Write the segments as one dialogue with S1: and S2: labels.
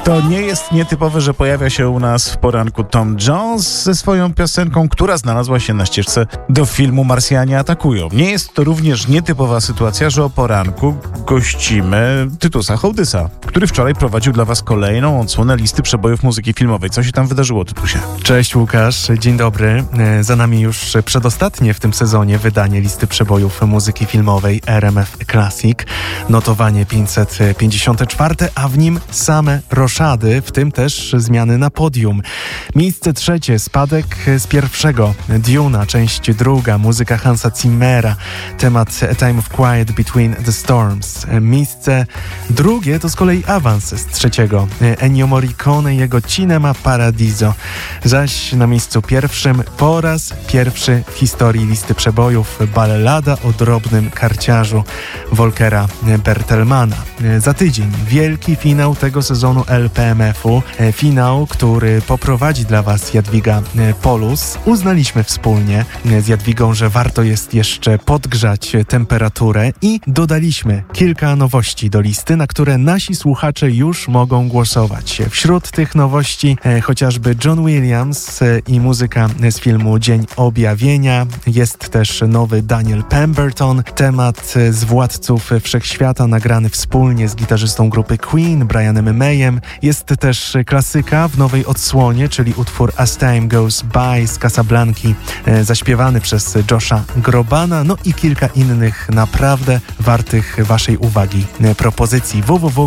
S1: To nie jest nietypowe, że pojawia się u nas w poranku Tom Jones ze swoją piosenką, która znalazła się na ścieżce do filmu Marsjanie atakują. Nie jest to również nietypowa sytuacja, że o poranku gościmy Tytusa Hołdysa, który wczoraj prowadził dla Was kolejną odsłonę listy przebojów muzyki filmowej. Co się tam wydarzyło, Tytusie?
S2: Cześć Łukasz, dzień dobry. Za nami już przedostatnie w tym sezonie wydanie listy przebojów muzyki filmowej RMF Classic. Notowanie 554, a w nim same roszady, w tym też zmiany na podium. Miejsce trzecie, spadek z pierwszego. Duna, część druga, muzyka Hansa Zimmera, temat A Time of Quiet Between the Storms. Miejsce drugie to z kolei awans z trzeciego. Ennio Morricone i jego Cinema Paradiso. Zaś na miejscu pierwszym po raz pierwszy w historii listy przebojów ballada o drobnym karciarzu Volkera Bertelmana. Za tydzień wielki finał tego sezonu LPMF-u. Finał, który poprowadzi dla Was Jadwiga Polus. Uznaliśmy wspólnie z Jadwigą, że warto jest jeszcze podgrzać temperaturę i dodaliśmy kilka nowości do listy, na które nasi słuchacze już mogą głosować. Wśród tych nowości chociażby John Williams i muzyka z filmu Dzień Objawienia. Jest też nowy Daniel Pemberton, temat z Władców Wszechświata nagrany wspólnie z gitarzystą grupy Queen, Brianem Mayem. Jest też klasyka w nowej odsłonie, czyli utwór As Time Goes By z Casablanki, zaśpiewany przez Josha Grobana, no i kilka innych naprawdę wartych Waszej uwagi propozycji.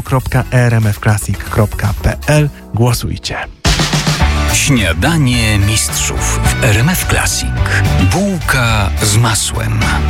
S2: www.rmfclassic.pl. Głosujcie.
S3: Śniadanie mistrzów w RMF Classic. Bułka z masłem.